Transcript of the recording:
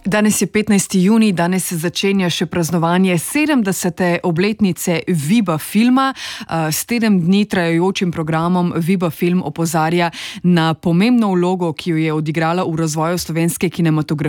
Danes je 15. junij, danes se začenja še praznovanje 70. obletnice Viba filma. S teden dni trajajočim programom Viba film opozarja na pomembno vlogo, ki jo je odigrala v razvoju slovenske kinematografije.